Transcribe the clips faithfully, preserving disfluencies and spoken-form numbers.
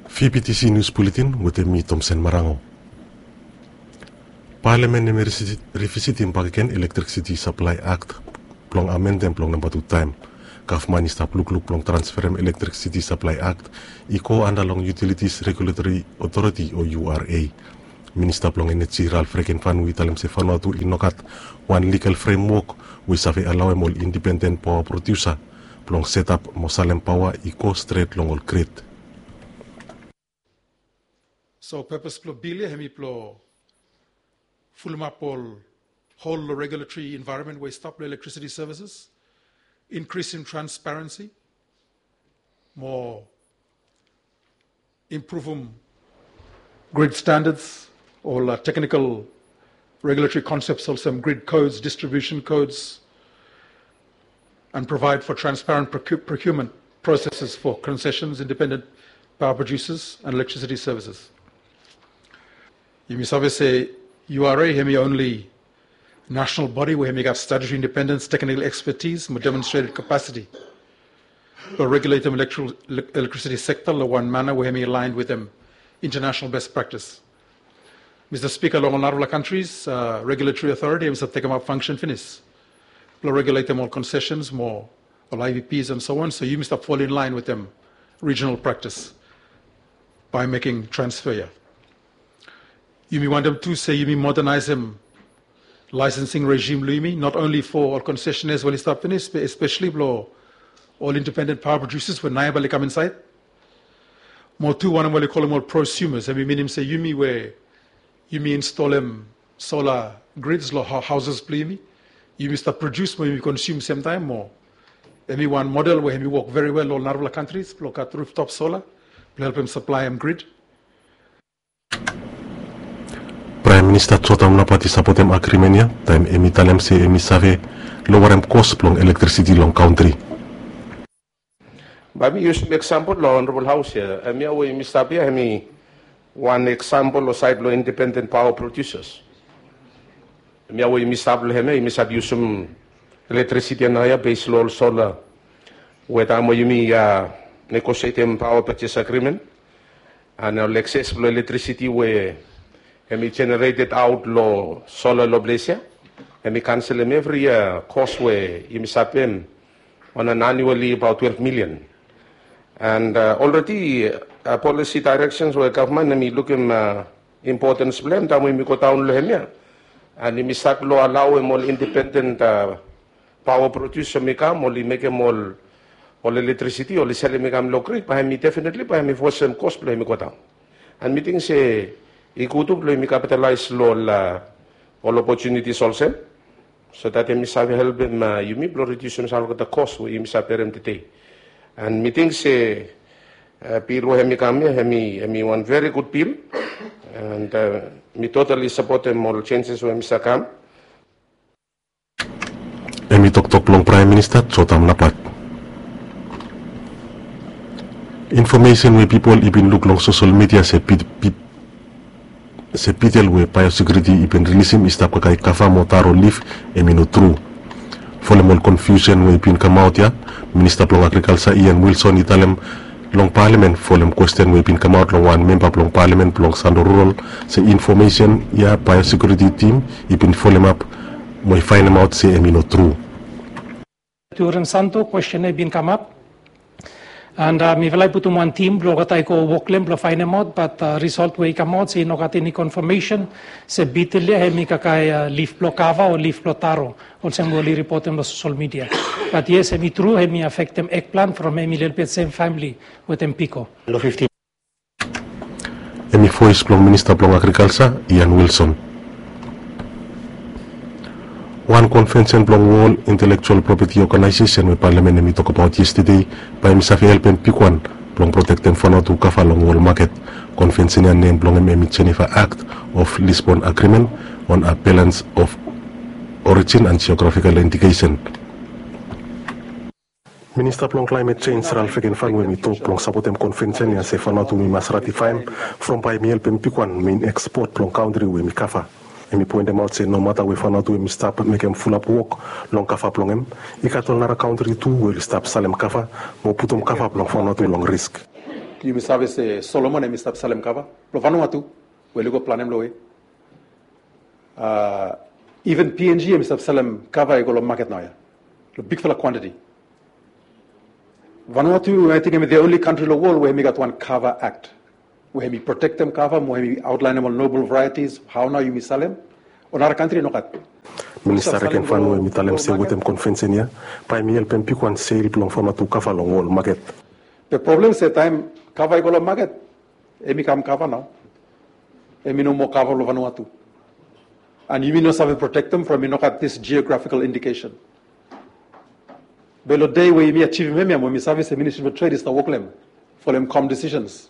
V P T C News Bulletin with me Thompson Marango. Parliament neme revisiting pakiken Electricity Supply Act plong amendment plong number two time. Kaf manista pluk luk plong transferem Electricity Supply Act iko andalong Utilities Regulatory Authority o U R A. Minister plong energy Ralph Rekenfan witalem se fanuatu inokat one legal framework we save allow all independent power producer plong set up Mosalem Power iko straight long all grid. So purpose plo bilia hemi plo fulmapol whole regulatory environment where stop electricity services, increase in transparency, more improve grid standards, all uh, technical regulatory concepts, also some grid codes, distribution codes, and provide for transparent procu procurement processes for concessions, independent power producers, and electricity services. You must obviously say U R A hemi only national body where we got statutory independence, technical expertise, more demonstrated capacity. To regulate the electro electricity sector in one manner where we aligned with them international best practice. Mister Speaker, along all our countries, uh, regulatory authority must take them up function finish. To regulate them all concessions, more all I V Ps and so on. So you must fall in line with them regional practice by making transfer. Yeah. You may want them to say you may modernize them licensing regime, Luimi, not only for all concessionaires when it's stop finished, but especially for all independent power producers when Nayabali come inside. More two one what they call them all prosumers. I mean him say you may where you may install them solar grids, lo houses Luimi. You may start produce when you consume same time more. I mean one model where we work very well all Narvala countries, look at rooftop solar, help them supply them grid. Prime Minister Tsota mnapati sapotem agreemenia time emi talem se emi save lowerem cost plong electricity long country. Babi use example lo honorable house here. Emi awe emi sabe emi one example of side lo independent power producers. Emi awe emi sabe heme emi sabe usum electricity na ya base load solar. Weta mo emi ya negotiate power purchase agreement and our excess lo electricity we and we generated out lo solar lo blazer and we cancel them every year cost way imisapem on an annually about twelve million and uh, already uh, policy directions where government and we look in uh, importance blame that we go down lo hemia and imisap lo allow them all independent uh, power producer make am all make them all all electricity all sell make am lo grid but me definitely but me for some cost blame go down and meeting say ikutup lo mi capitalize lo la all opportunities also so that mi sabe help them uh, you mi reduce some of the cost we mi sabe them today and meeting say uh, pilo hemi kami hemi hemi one very good bill and uh, mi totally support them all changes we mi sakam Emi tok tok long Prime Minister Tsota mnapat information where people even look long social media say people se pitel we biosecurity ipen releasing istap kakai kafa motaro leaf emino true folemol confusion we pin come out ya Minister plong agriculture Ian Wilson italem long parliament folem question we pin come out long one member plong parliament plong Sando Rural se information ya biosecurity team ipin folem up we find them out se emino true Turan Santo question e bin come up and uh, mi velai putu one team blo katai ko woklem blo find them out but uh, result we come out say no kati ni confirmation se bitle he mi kakai uh, leaf blokava or leaf blotaro or semboli report them social media but yes mi true he mi affect them eggplant from a little bit same family with them pico lo fifteen emi voice plong Minister plong agriculture Ian Wilson one convention plong World Intellectual Property Organization with Parliament we talk about yesterday by Misafi help and pick one plong protect them for not to kafa long world market convention and name plong emi Geneva Act of Lisbon Agreement on a balance of origin and geographical indication. Minister plong climate change Ralph Rekenfan when we talk plong support them convention and say for not to we must ratify from by me help and pick one main export plong country we mi kafa. And we point them out say no matter we found out we stop make them full up work long kafa plong em ikatol nara country too will stop salem kafa mo putum kafa plong found out long risk you mi sabe se Solomon e mi sabe Salem Kava lo Vanuatu we ligo planem lo e uh, even P N G e mi sabe Salem Kava e go lo market now ya lo big fella quantity Vanuatu I think is the only country in the world where we got one Kava Act where we protect them Kava where we outline them on noble varieties how now you mi Salem another country no kat Minister reken fanu e mitalem se wetem konfensenia pa mi helpem pikwan sale plong forma tu Kava long wall market. The problem is that time Kava go lo market e mi kam Kava now e mi no mo Kava lo Vanuatu and you no sabe protect them from no kat this geographical indication. Belo day we mi achieve me mo mi sabe se Ministry of Trade is the worklem for them calm decisions.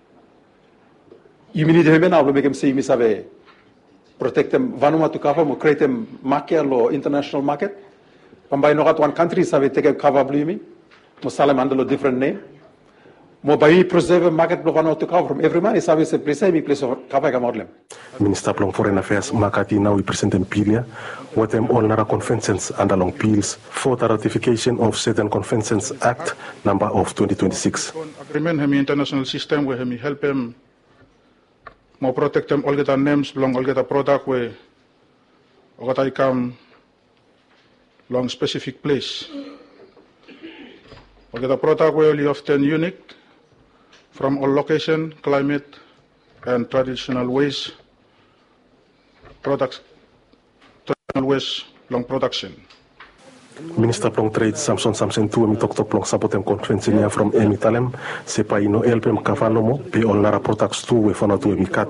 You need him now to make him say mi sabe protect them Vanuatu Kava mo create them market or international market. Pambay no kat one country sabe take a Kava blue mi mo Salem under a different name. Mo by preserve market lo Vanuatu Kava from every man sabe se place mi place of Kava ga modlem. Minister plong foreign affairs makati now we present them pilia with them all nara conventions and along peels for the ratification of certain conventions act number of twenty twenty-six. Agreement hemi international system where hemi help him more protect them all get our names belong all get a product where all get come long specific place. All get a product where only often unique from all location, climate and traditional ways products traditional ways long production. Minister plong trade Samson Samson tu mi tok tok plong sapotem konferensinya from emi talem sepa ino elpem kavalomo pe all nara products tu we fana tu emi kat.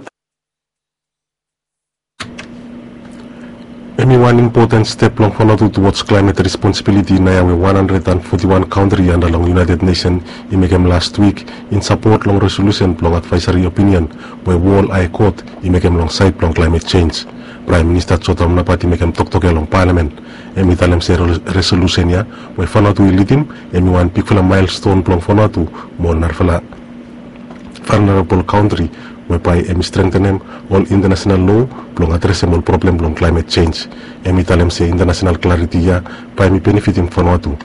Emi one important step long fana tu towards climate responsibility na we one hundred forty-one country and along United Nations imekem last week in support long resolution plong advisory opinion we wall I quote imekem long side plong climate change. Prime Minister Chotam napati mekem tok tok long parliament emi talem se resolution ya we fana tu ilitim emi one pick fala milestone plong fana tu mo nar fala vulnerable country whereby emi strengthen them all international law plong address all problem plong climate change emi talem se international clarity ya pa emi benefiting Vanuatu.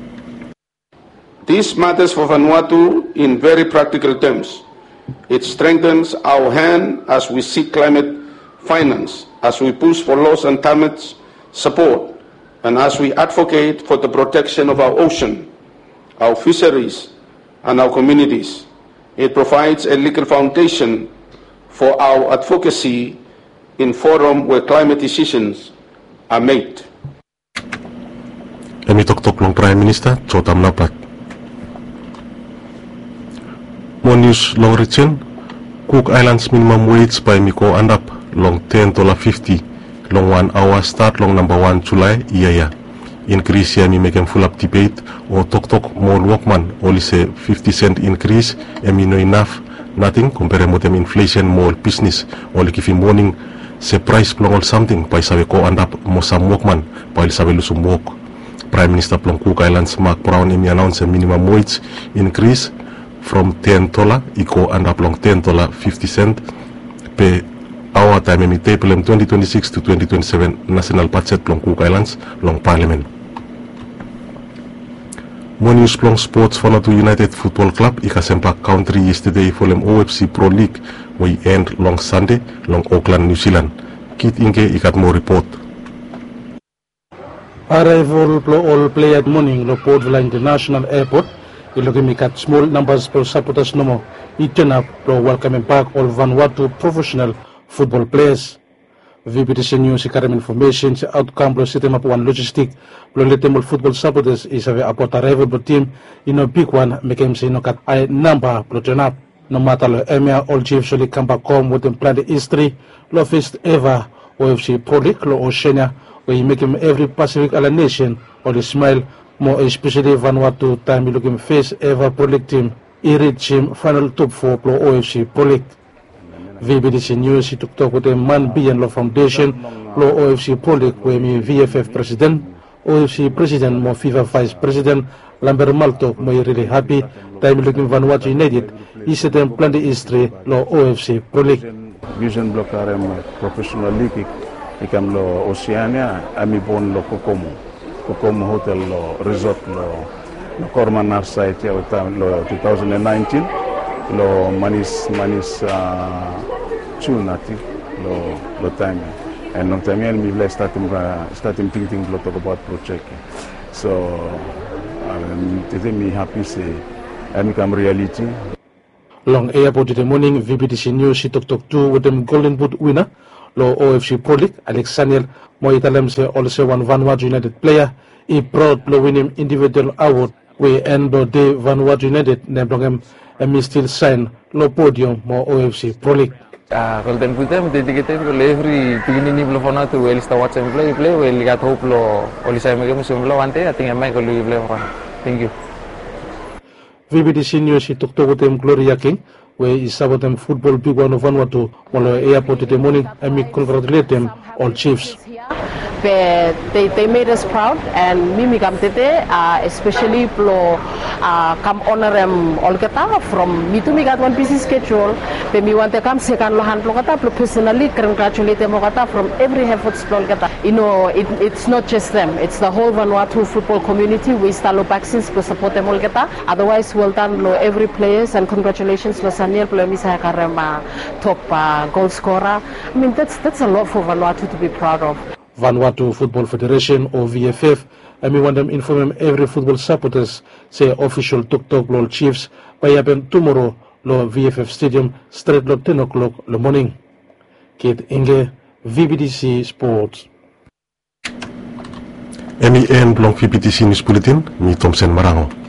This matters for Vanuatu in very practical terms. It strengthens our hand as we seek climate finance, as we push for laws and permits support, and as we advocate for the protection of our ocean, our fisheries, and our communities. It provides a legal foundation for our advocacy in forum where climate decisions are made. Emi tok tok long Prime Minister Chotam Napat. More news long region. Cook Islands minimum wage by Miko and up long ten dollar fifty long one hour start long number one July iya ya. Increase ya mi make full up debate or tok tok more workman only say fifty cent increase emi no enough nothing compare with them inflation more business only give him morning say price long all something by sabe ko and up mo some workman by sabe lusum work. Prime Minister plong Cook Islands Mark Brown emi announce a minimum wage increase from ten dollar equal and up long ten dollar fifty cent per hour time emi table twenty twenty-six to twenty twenty-seven national budget long Cook Islands long parliament. More news plong sports Vanuatu United Football Club ikasempak country yesterday for them O F C Pro League we end long Sunday long Auckland New Zealand. Kit Inge ikat more report. Arrival all play at morning lo Port Vila International Airport. Ilogimi kat small numbers pro supporters no more. It turn up pro welcoming back all Vanuatu professional football players. V B T C News ikaram information sa outcome pro system up one logistic pro letemol football supporters is a about arrival pro team in a big one making say no kat I number pro turn up no matter lo emia all chiefs only come back home with them plan the history lo first ever O F C Pro League lo Oceania where he make him every Pacific Island nation or the smile more especially Vanuatu time looking face ever Pro League team he reach him final top four pro O F C Pro League. V B D C News he took talk with the Man Bian Law Foundation lo O F C Pro League where me V F F President O F C President mo FIFA Vice President Lambert Malto mo really happy time looking Vanuatu United he said them plan the history lo O F C Pro League. Vision Block R M Professional League ikam lo Oceania ami bon lo Kokomo Kokomo Hotel lo Resort lo lo Corman Site ya lo twenty nineteen lo manis manis uh, chunati lo lo time and long time and me like starting uh, starting thinking lo talk about project so um, today me happy say I become reality. Long airport in the morning, V B T C News, she talk talk to with them Golden Boot winner, lo O F C Pro League, Alexander Moitalem se also one Vanuatu United player, he brought lo win him individual award, we end the day Vanuatu United, neblong him, and still sign lo podium mo O F C Pro League. Ah, Golden Boot em dedicated ko every beginning ni lo Vanuatu, well sta watch him play, play, well got hope lo, oli sa mga musim lo ante, I think I might go play one. Thank you. V B T C News he took to them Gloria King, where he sabot them football big one of Vanuatu, while airport in the morning, and we congratulate them all Chiefs. They, they, they made us proud and Mimi Kamtete, uh, especially plo uh, come honor them all kata from me to me got one busy schedule. But me want to come second lohan plo kata plo personally congratulate them kata from every efforts plo kata. You know, it, it's not just them; it's the whole Vanuatu football community. We start lo vaccines to support them all kata. Otherwise, well done lo every players and congratulations lo Saniel plo misa karema top uh, goal scorer. I mean that's that's a lot for Vanuatu to be proud of. Vanuatu Football Federation or V F F, and we want them inform every football supporters say official Tuk Tuk Lol Chiefs by happen tomorrow lo V F F Stadium straight lo ten o'clock the morning. Kate Inge, V B T C Sports. M E N Blong V B T C News Bulletin, mi Thompson Marango.